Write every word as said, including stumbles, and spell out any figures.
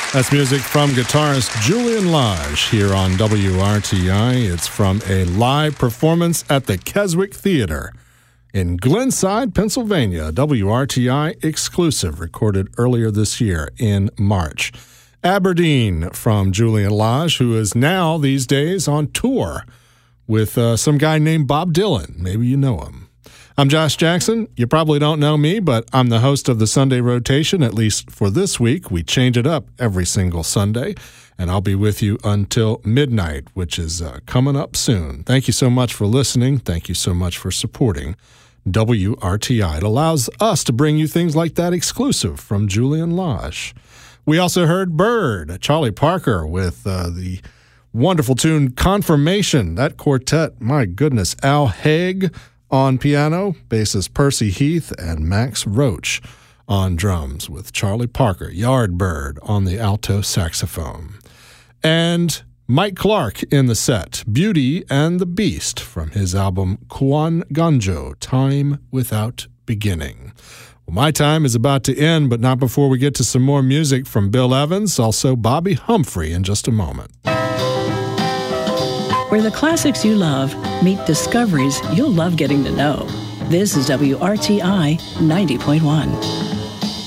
That's music from guitarist Julian Lage here on W R T I. It's from a live performance at the Keswick Theater in Glenside, Pennsylvania. W R T I exclusive, recorded earlier this year in March. Aberdeen from Julian Lage, who is now these days on tour with uh, some guy named Bob Dylan. Maybe you know him. I'm Josh Jackson. You probably don't know me, but I'm the host of the Sunday Rotation, at least for this week. We change it up every single Sunday, and I'll be with you until midnight, which is uh, coming up soon. Thank you so much for listening. Thank you so much for supporting W R T I. It allows us to bring you things like that exclusive from Julian Lage. We also heard Bird, Charlie Parker, with uh, the wonderful tune Confirmation. That quartet, my goodness, Al Haig on piano, bassist Percy Heath, and Max Roach on drums, with Charlie Parker, Yardbird, on the alto saxophone. And Mike Clark in the set, Beauty and the Beast, from his album Kwan Ganjo, Time Without Beginning. Well, my time is about to end, but not before we get to some more music from Bill Evans, also Bobby Humphrey in just a moment. Where the classics you love meet discoveries you'll love getting to know. This is W R T I ninety point one.